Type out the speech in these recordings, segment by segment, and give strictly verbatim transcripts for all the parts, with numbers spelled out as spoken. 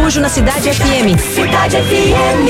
Araújo, na Cidade F M. Cidade F M.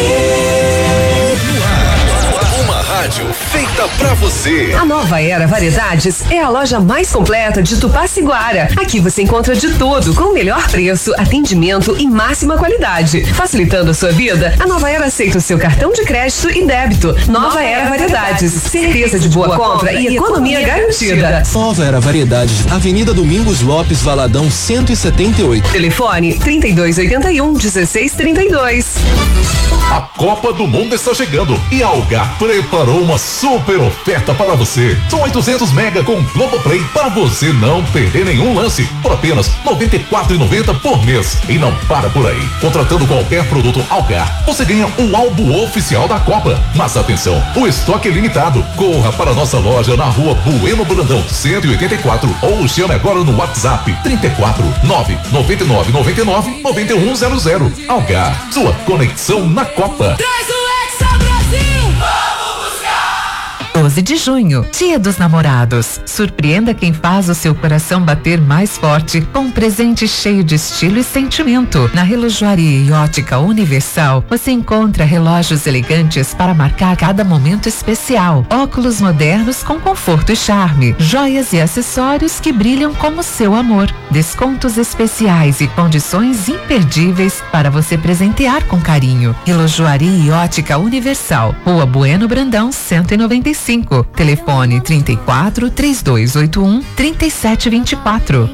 Uma rádio feita pra você. A Nova Era Variedades é a loja mais completa de Tupaciguara. Aqui você encontra de tudo, com o melhor preço, atendimento e máxima qualidade. Facilitando a sua vida, a Nova Era aceita o seu cartão de crédito e débito. Nova, Nova Era Variedades, certeza de boa compra e economia garantida. Nova Era Variedades, Avenida Domingos Lopes, Valadão cento e setenta e oito. Telefone trinta e dois oitenta e um, dezesseis trinta e dois. A Copa do Mundo está chegando e a Algar preparou uma super oferta para você. São oitocentos mega com Globoplay para você não perder nenhum lance por apenas noventa e quatro reais e noventa centavos por mês. E não para por aí. Contratando qualquer produto Algar, você ganha um álbum oficial da Copa. Mas atenção, o estoque é limitado. Corra para nossa loja na rua Bueno Brandão cento e oitenta e quatro ou chame agora no WhatsApp trinta e quatro, nove noventa e nove, noventa e nove, noventa e um zero zero. Algar, sua conexão na Copa. Traz o Hexa Brasil! Vamos buscar! doze de junho, Dia dos Namorados. Surpreenda quem faz o seu coração bater mais forte com um presente cheio de estilo e sentimento. Na Relojoaria e Ótica Universal, você encontra relógios elegantes para marcar cada momento especial, óculos modernos com conforto e charme, joias e acessórios que brilham como seu amor, descontos especiais e condições imperdíveis para você presentear com carinho. Relojoaria e Ótica Universal, Rua Bueno Brandão cento e noventa e cinco. Telefone trinta e quatro, três dois oito um, trinta e sete vinte e quatro.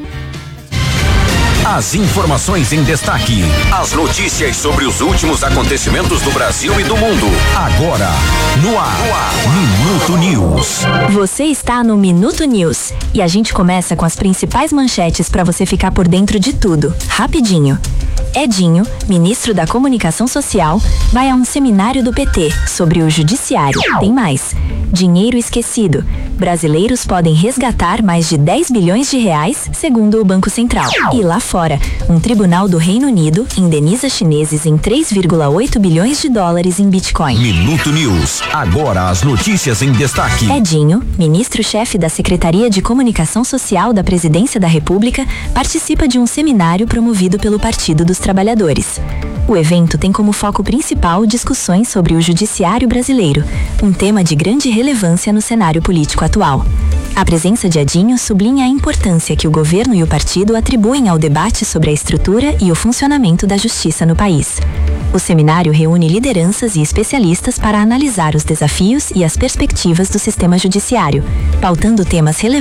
As informações em destaque. As notícias sobre os últimos acontecimentos do Brasil e do mundo. Agora, no ar, no ar. Minuto News. Você está no Minuto News. E a gente começa com as principais manchetes para você ficar por dentro de tudo. Rapidinho. Edinho, ministro da Comunicação Social, vai a um seminário do P T sobre o judiciário. Tem mais. Dinheiro esquecido. Brasileiros podem resgatar mais de dez bilhões de reais, segundo o Banco Central. E lá fora, um tribunal do Reino Unido indeniza chineses em três vírgula oito bilhões de dólares em Bitcoin. Minuto News. Agora as notícias em destaque. Edinho, ministro-chefe da Secretaria de Comunicação Social da Presidência da República, participa de um seminário promovido pelo Partido dos Trabalhadores. O evento tem como foco principal discussões sobre o judiciário brasileiro, um tema de grande relevância no cenário político atual. A presença de Edinho sublinha a importância que o governo e o partido atribuem ao debate sobre a estrutura e o funcionamento da justiça no país. O seminário reúne lideranças e especialistas para analisar os desafios e as perspectivas do sistema judiciário, pautando temas relevantes